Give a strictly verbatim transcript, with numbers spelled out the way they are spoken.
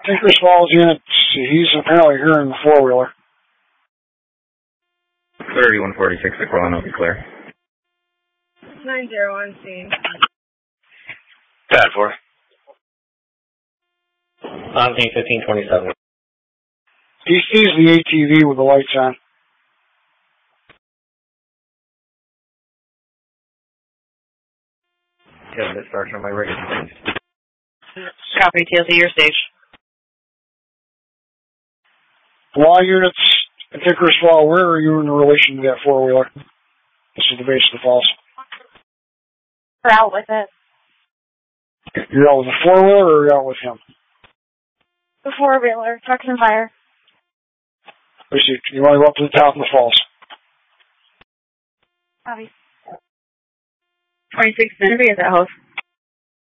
Tinker's Falls unit, he's apparently here in the four-wheeler. thirty-one forty-six, Aquilon, I'll be clear. nine zero one C. Bad for. Seventeen fifteen twenty-seven. He sees the A T V with the lights on. Yeah, bit starts on my rig. Copy T L C, your stage. Law units in Tinker's Falls, where are you in relation to that four-wheeler? This is the base of the falls. We're out with it. You're out with the four-wheeler or you're out with him? The four-wheeler, trucks and fire. I see. You want to go up to the top of the falls. Copy. twenty-six Century, is that host?